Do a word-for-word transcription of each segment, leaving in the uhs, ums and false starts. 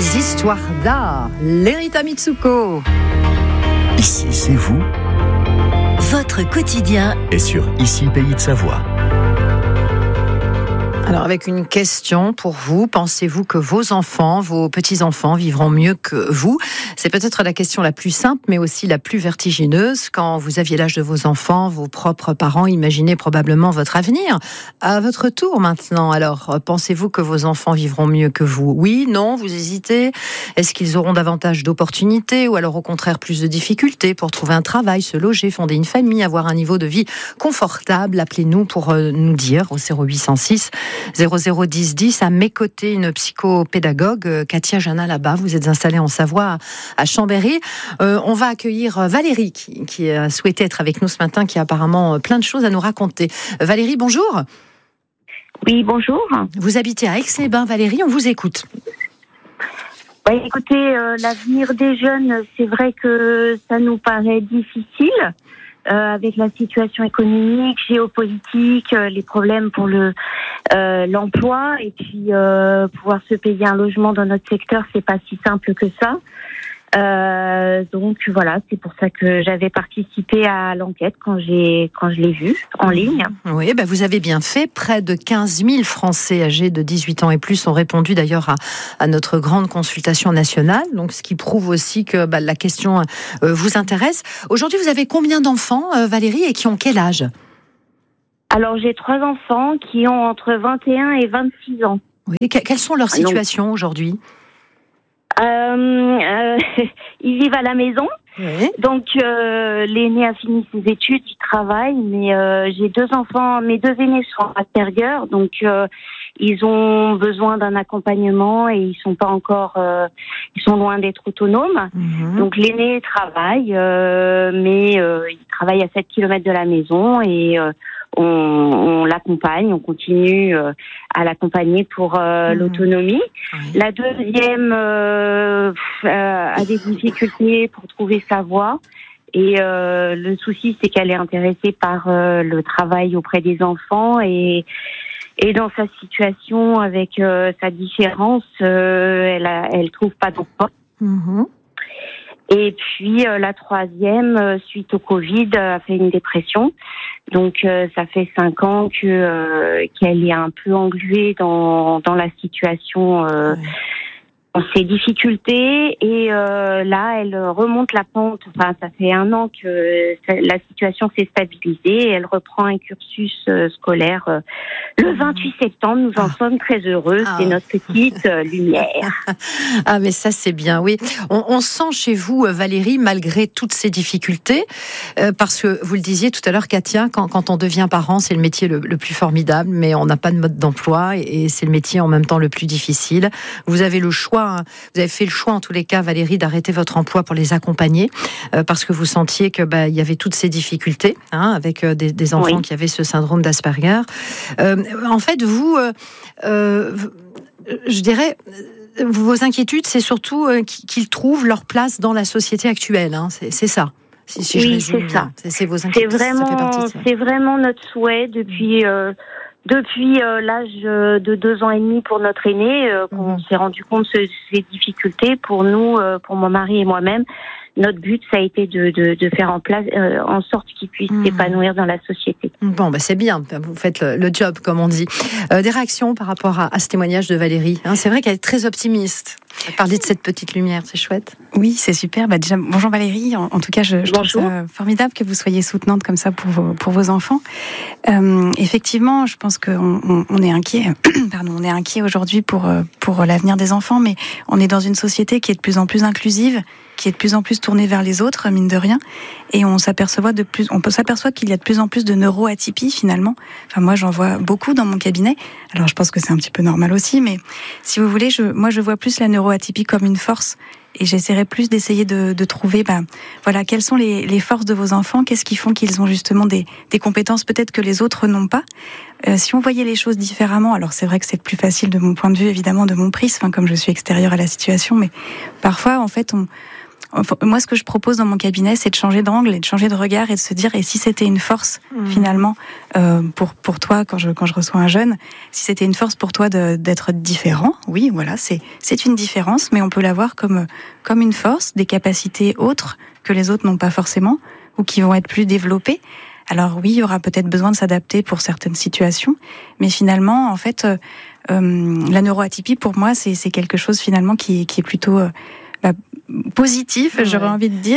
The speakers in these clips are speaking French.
des histoires d'art. Lerita Mitsuko. Ici, c'est vous. Votre quotidien Et sur Ici, Pays de Savoie. Alors avec une question pour vous, pensez-vous que vos enfants, vos petits-enfants vivront mieux que vous ? C'est peut-être la question la plus simple, mais aussi la plus vertigineuse. Quand vous aviez l'âge de vos enfants, vos propres parents imaginaient probablement votre avenir. À votre tour maintenant, alors, pensez-vous que vos enfants vivront mieux que vous ? Oui, non, vous hésitez ? Est-ce qu'ils auront davantage d'opportunités ou alors au contraire plus de difficultés pour trouver un travail, se loger, fonder une famille, avoir un niveau de vie confortable ? Appelez-nous pour nous dire au zéro huit cent six zéro zéro dix dix. À mes côtés, une psychopédagogue, Katia Jana, là-bas. Vous êtes installée en Savoie, à Chambéry. Euh, on va accueillir Valérie, qui, qui a souhaité être avec nous ce matin, qui a apparemment plein de choses à nous raconter. Valérie, bonjour. Oui, bonjour. Vous habitez à Aix-les-Bains, Valérie, on vous écoute. Ouais, écoutez, euh, l'avenir des jeunes, c'est vrai que ça nous paraît difficile. Euh, avec la situation économique, géopolitique, euh, les problèmes pour le euh, l'emploi et puis euh, pouvoir se payer un logement dans notre secteur, c'est pas si simple que ça. Euh, donc voilà, c'est pour ça que j'avais participé à l'enquête quand j'ai quand je l'ai vue en ligne. Oui, ben vous avez bien fait. Près de quinze mille Français âgés de dix-huit ans et plus ont répondu d'ailleurs à, à notre grande consultation nationale. Donc, ce qui prouve aussi que bah, la question euh, vous intéresse. Aujourd'hui, vous avez combien d'enfants, euh, Valérie, et qui ont quel âge ? Alors, j'ai trois enfants qui ont entre vingt et un et vingt-six ans. Oui. Que, quelles sont leurs situations Donc, aujourd'hui ? Euh, euh, ils vivent à la maison, oui. donc euh, l'aîné a fini ses études, il travaille, mais euh, j'ai deux enfants, mes deux aînés sont Asperger, donc euh, ils ont besoin d'un accompagnement et ils sont pas encore, euh, ils sont loin d'être autonomes. Mm-hmm. Donc l'aîné travaille, euh, mais euh, il travaille à sept kilomètres de la maison et euh, On, on l'accompagne, on continue euh, à l'accompagner pour euh, mmh. l'autonomie. Oui. La deuxième euh, euh, a des difficultés pour trouver sa voie. Et euh, le souci, c'est qu'elle est intéressée par euh, le travail auprès des enfants. Et, et dans sa situation, avec euh, sa différence, euh, elle, a, elle trouve pas d'emploi. Mmh. Et puis euh, la troisième, euh, suite au Covid, euh, a fait une dépression. Donc euh, ça fait cinq ans que euh, qu'elle est un peu engluée dans dans la situation, euh, ouais. dans ses difficultés. Et euh, là, elle remonte la pente. Enfin, ça fait un an que la situation s'est stabilisée. Et elle reprend un cursus euh, scolaire euh, le vingt-huit septembre. Nous en ah. sommes très heureux. Ah. C'est notre petite euh, lumière. Ah, mais ça, c'est bien, oui. On, on sent chez vous, Valérie, malgré toutes ces difficultés, euh, parce que vous le disiez tout à l'heure, Katia, quand, quand on devient parent, c'est le métier le, le plus formidable, mais on n'a pas de mode d'emploi et, et c'est le métier en même temps le plus difficile. Vous avez le choix, hein, vous avez fait le choix en tous les cas, Valérie, d'arrêter votre emploi pour les accompagner, euh, parce que vous sentiez que bah, il y avait toutes ces difficultés, hein, avec euh, des, des enfants oui. qui avaient ce syndrome d'Asperger. Euh, en fait, vous, euh, euh, je dirais, vos inquiétudes, c'est surtout euh, qu'ils trouvent leur place dans la société actuelle. Hein, c'est, c'est ça. Si, si oui, je résume c'est bien. ça. C'est, c'est vos inquiétudes. C'est vraiment, ça fait partie de ça. C'est vraiment notre souhait depuis euh, depuis euh, l'âge de deux ans et demi pour notre aîné, euh, qu'on mmh. s'est rendu compte de ces difficultés. Pour nous, euh, pour mon mari et moi-même, notre but, ça a été de, de, de faire en, place, euh, en sorte qu'ils puissent mmh. s'épanouir dans la société. Bon, bah c'est bien, vous faites le, le job, comme on dit. Euh, des réactions par rapport à, à ce témoignage de Valérie, hein, c'est vrai qu'elle est très optimiste. Elle parlait de cette petite lumière, c'est chouette. Oui, c'est super. Bah déjà, bonjour Valérie. En, en tout cas, je, je trouve ça formidable que vous soyez soutenante comme ça pour vos, pour vos enfants. Euh, effectivement, je pense qu'on on, on est inquiet. Pardon, on est inquiet aujourd'hui pour pour l'avenir des enfants, mais on est dans une société qui est de plus en plus inclusive, qui est de plus en plus tournée vers les autres, mine de rien, et on s'aperçoit de plus, on s'aperçoit qu'il y a de plus en plus de neuroatypies finalement. Enfin, moi, j'en vois beaucoup dans mon cabinet. Alors, je pense que c'est un petit peu normal aussi, mais si vous voulez, je, moi, je vois plus la neuroatypie comme une force. Et j'essaierai plus d'essayer de, de trouver, bah, voilà, quelles sont les, les forces de vos enfants, qu'est-ce qui font qu'ils ont justement des, des compétences peut-être que les autres n'ont pas. Euh, si on voyait les choses différemment, alors c'est vrai que c'est plus facile de mon point de vue, évidemment, de mon prisme, enfin, comme je suis extérieure à la situation, mais parfois, en fait, on, enfin, moi, ce que je propose dans mon cabinet, c'est de changer d'angle et de changer de regard et de se dire, et si c'était une force, mmh. finalement, euh, pour, pour toi, quand je, quand je reçois un jeune, si c'était une force pour toi de, d'être différent, oui, voilà, c'est, c'est une différence, mais on peut la voir comme, comme une force, des capacités autres que les autres n'ont pas forcément, ou qui vont être plus développées. Alors oui, il y aura peut-être besoin de s'adapter pour certaines situations, mais finalement, en fait, euh, euh, la neuroatypie, pour moi, c'est, c'est quelque chose finalement qui, qui est plutôt euh, bah, positif, ouais. j'aurais envie de dire.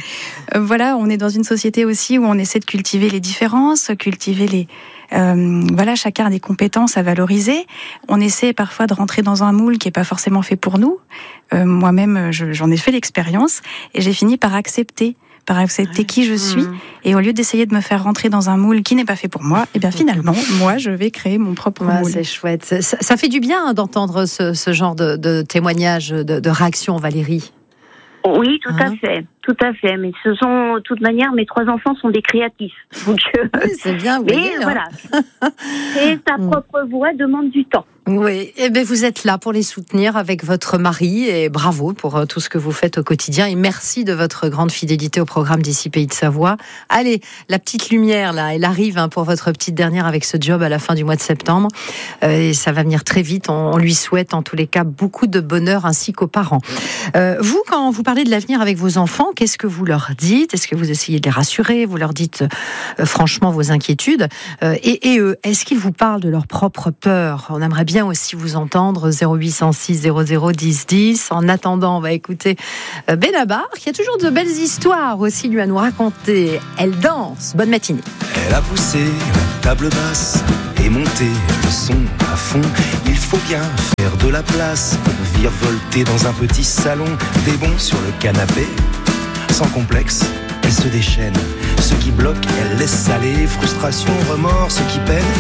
Voilà, on est dans une société aussi où on essaie de cultiver les différences, cultiver les... Euh, voilà, chacun a des compétences à valoriser. On essaie parfois de rentrer dans un moule qui n'est pas forcément fait pour nous. Euh, moi-même, je, j'en ai fait l'expérience et j'ai fini par accepter par accepter qui je suis, et au lieu d'essayer de me faire rentrer dans un moule qui n'est pas fait pour moi, et bien finalement, moi, je vais créer mon propre ouais, moule. C'est chouette. Ça, ça fait du bien d'entendre ce, ce genre de, de témoignage, de, de réaction, Valérie. Oui, tout hein? à fait, tout à fait. Mais ce sont, de toute manière, mes trois enfants sont des créatifs. Donc, oui, c'est bien. Vous mais voyez, voilà, hein. c'est sa propre voix demande du temps. Oui, et eh bien vous êtes là pour les soutenir avec votre mari et bravo pour tout ce que vous faites au quotidien et merci de votre grande fidélité au programme d'ici Pays de Savoie. Allez, la petite lumière là, elle arrive hein, pour votre petite dernière avec ce job à la fin du mois de septembre euh, et ça va venir très vite. On, on lui souhaite en tous les cas beaucoup de bonheur ainsi qu'aux parents. Euh, vous, quand vous parlez de l'avenir avec vos enfants, qu'est-ce que vous leur dites ? Est-ce que vous essayez de les rassurer ? Vous leur dites euh, franchement vos inquiétudes euh, et, et eux, est-ce qu'ils vous parlent de leurs propres peurs ? On aimerait bien aussi vous entendre zéro huit cent six zéro zéro dix dix. En attendant, on va écouter Benabar qui a toujours de belles histoires aussi lui à nous raconter. Elle danse. Bonne matinée. Elle a poussé la table basse et monté le son à fond. Il faut bien faire de la place pour virevolter dans un petit salon. Des bons sur le canapé, sans complexe, elle se déchaîne. Ce qui bloque, elle laisse aller. Frustration, remords, ce qui peine